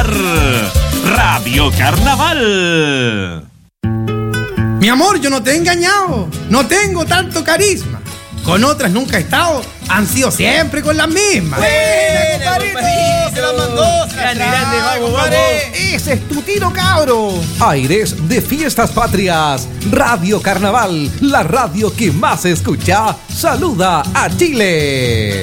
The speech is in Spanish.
escuchar Radio Carnaval. Mi amor, yo no te he engañado. No tengo tanto carisma. Con otras nunca he estado. Han sido siempre con las mismas. ¡Buena, compadrito! ¡Se la mandó! ¡Grande, vamos! Ese es tu tiro, cabro. Aires de Fiestas Patrias. Radio Carnaval, la radio que más escucha. Saluda a Chile.